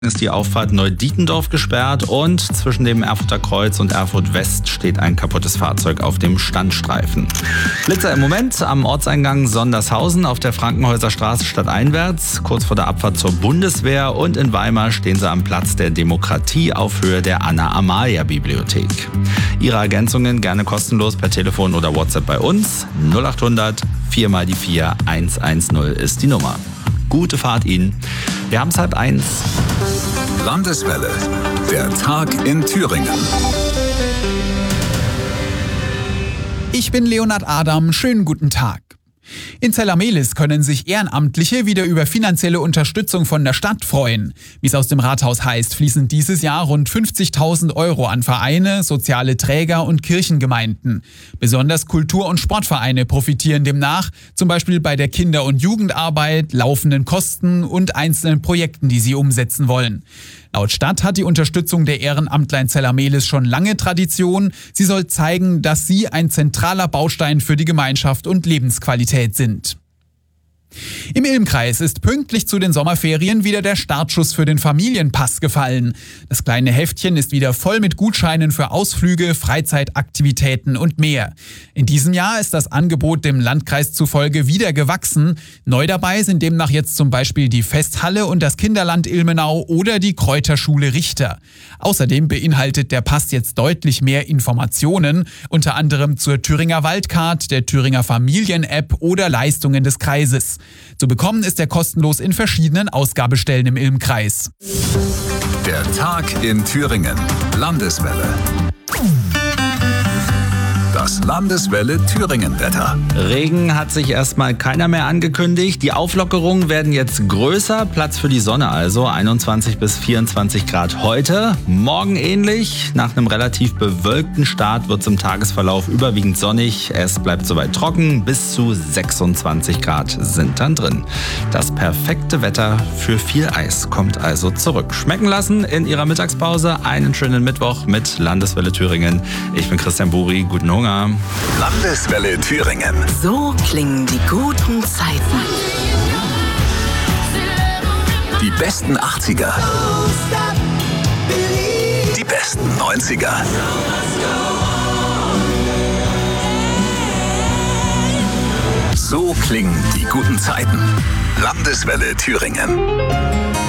Ist die Auffahrt Neudietendorf gesperrt und zwischen dem Erfurter Kreuz und Erfurt West steht ein kaputtes Fahrzeug auf dem Standstreifen. Blitzer im Moment am Ortseingang Sondershausen auf der Frankenhäuser Straße stadteinwärts, kurz vor der Abfahrt zur Bundeswehr, und in Weimar stehen sie am Platz der Demokratie auf Höhe der Anna-Amalia-Bibliothek. Ihre Ergänzungen gerne kostenlos per Telefon oder WhatsApp bei uns. 0800 4 mal die 4 110 ist die Nummer. Gute Fahrt Ihnen. Wir haben es 12:30. Landeswelle, der Tag in Thüringen. Ich bin Leonhard Adam, schönen guten Tag. In Zella-Mehlis können sich Ehrenamtliche wieder über finanzielle Unterstützung von der Stadt freuen. Wie es aus dem Rathaus heißt, fließen dieses Jahr rund 50.000 Euro an Vereine, soziale Träger und Kirchengemeinden. Besonders Kultur- und Sportvereine profitieren demnach, zum Beispiel bei der Kinder- und Jugendarbeit, laufenden Kosten und einzelnen Projekten, die sie umsetzen wollen. Laut Stadt hat die Unterstützung der Ehrenamtler in Zella-Mehlis schon lange Tradition. Sie soll zeigen, dass sie ein zentraler Baustein für die Gemeinschaft und Lebensqualität sind. Im Ilm-Kreis ist pünktlich zu den Sommerferien wieder der Startschuss für den Familienpass gefallen. Das kleine Heftchen ist wieder voll mit Gutscheinen für Ausflüge, Freizeitaktivitäten und mehr. In diesem Jahr ist das Angebot dem Landkreis zufolge wieder gewachsen. Neu dabei sind demnach jetzt zum Beispiel die Festhalle und das Kinderland Ilmenau oder die Kräuterschule Richter. Außerdem beinhaltet der Pass jetzt deutlich mehr Informationen, unter anderem zur Thüringer Waldcard, der Thüringer Familien-App oder Leistungen des Kreises. Zu bekommen ist er kostenlos in verschiedenen Ausgabestellen im Ilm-Kreis. Der Tag in Thüringen. Landeswelle. Das Landeswelle Thüringen-Wetter. Regen hat sich erstmal keiner mehr angekündigt. Die Auflockerungen werden jetzt größer. Platz für die Sonne also. 21 bis 24 Grad heute. Morgen ähnlich. Nach einem relativ bewölkten Start wird es im Tagesverlauf überwiegend sonnig. Es bleibt soweit trocken. Bis zu 26 Grad sind dann drin. Das perfekte Wetter für viel Eis kommt also zurück. Schmecken lassen in Ihrer Mittagspause. Einen schönen Mittwoch mit Landeswelle Thüringen. Ich bin Christian Buri. Guten Hunger. Landeswelle Thüringen. So klingen die guten Zeiten. Die besten 80er. Die besten 90er. So klingen die guten Zeiten. Landeswelle Thüringen.